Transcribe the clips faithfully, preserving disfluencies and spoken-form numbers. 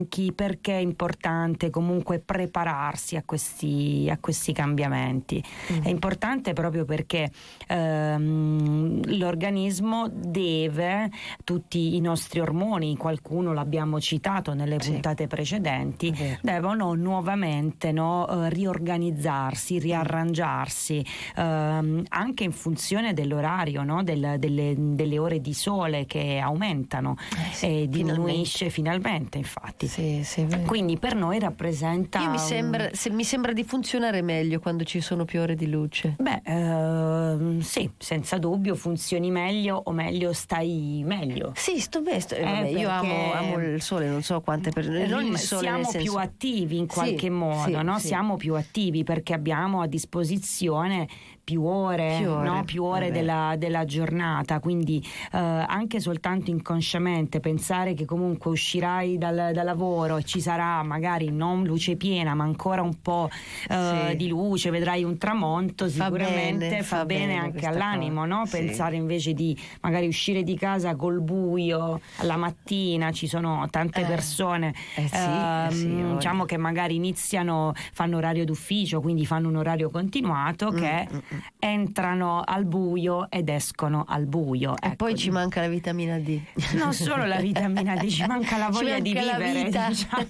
perché è importante comunque prepararsi a questi, a questi cambiamenti. Mm. È importante proprio perché ehm, l'organismo deve, tutti i nostri ormoni, qualcuno l'abbiamo citato nelle sì. puntate precedenti, okay. devono nuovamente no, riorganizzarsi, riarrangiarsi, ehm, anche in funzione dell'orario, no, del, delle, delle ore di sole che aumentano eh sì, e diminuisce finalmente, finalmente infatti. Sì, sì, quindi per noi rappresenta. Io mi sembra, un... se, mi sembra di funzionare meglio quando ci sono più ore di luce. Beh, ehm, sì, senza dubbio funzioni meglio, o meglio stai meglio. Sì, sto bene. Sto, eh, vabbè, io amo, amo il sole, non so quante persone. Non il sole, siamo senso... più attivi in qualche sì, modo, sì, no? Sì. Siamo più attivi perché abbiamo a disposizione più ore, più ore, no? più ore della, della giornata, quindi eh, anche soltanto inconsciamente pensare che comunque uscirai dal, dal lavoro e ci sarà magari non luce piena ma ancora un po' eh, sì. di luce, vedrai un tramonto, fa sicuramente bene, fa, fa bene, bene anche all'animo, no? Sì. Pensare invece di magari uscire di casa col buio alla mattina, ci sono tante eh. persone eh sì, ehm, eh sì, diciamo che magari iniziano, fanno orario d'ufficio, quindi fanno un orario continuato, mm, che mm, mm. entrano al buio ed escono al buio. E ecco, poi ci manca la vitamina D. Non solo la vitamina D, ci manca la voglia manca di vivere, vita. Diciamo.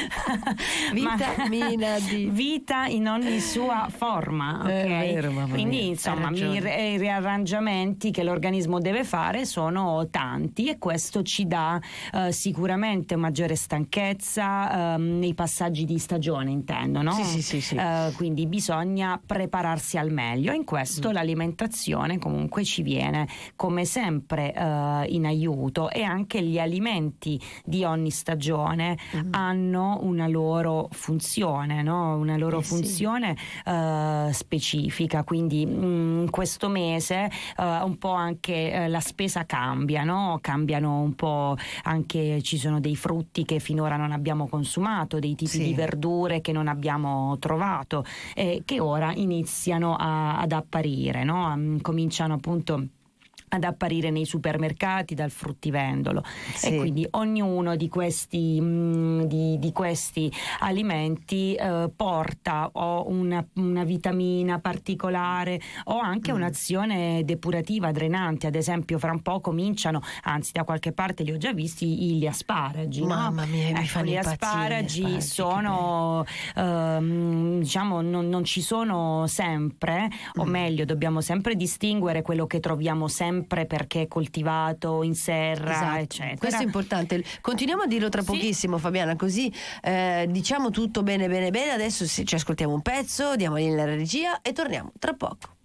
Vitamina D. Vita in ogni sua forma, ok? È vero, mamma Quindi mia, insomma i, re- i riarrangiamenti che l'organismo deve fare sono tanti e questo ci dà uh, sicuramente maggiore stanchezza uh, nei passaggi di stagione, intendo, no? Sì, sì, sì, sì. Uh, quindi bisogna prepararsi al meglio. In questo mm. l'alimentazione comunque ci viene come sempre uh, in aiuto, e anche gli alimenti di ogni stagione mm. hanno una loro funzione, no? Una loro eh funzione sì. uh, specifica, quindi in mm, questo mese uh, un po' anche uh, la spesa cambia, no? Cambiano un po' anche, ci sono dei frutti che finora non abbiamo consumato, dei tipi sì. di verdure che non abbiamo trovato e che ora iniziano a, ad apparire, no? Um, cominciano appunto ad apparire nei supermercati dal fruttivendolo sì. e quindi ognuno di questi mh, di, di questi alimenti eh, porta o una, una vitamina particolare o anche mm. un'azione depurativa, drenante. Ad esempio fra un po' cominciano, anzi da qualche parte li ho già visti, gli asparagi, mamma no? mia, ecco, mi fanno gli impazzire, asparagi, asparagi sono ehm, diciamo non, non ci sono sempre mm. o meglio dobbiamo sempre distinguere quello che troviamo sempre perché è coltivato in serra, esatto. eccetera. Questo è importante. Continuiamo a dirlo tra sì. pochissimo, Fabiana, così eh, diciamo tutto bene bene bene. Adesso ci ascoltiamo un pezzo, diamo la regia e torniamo tra poco.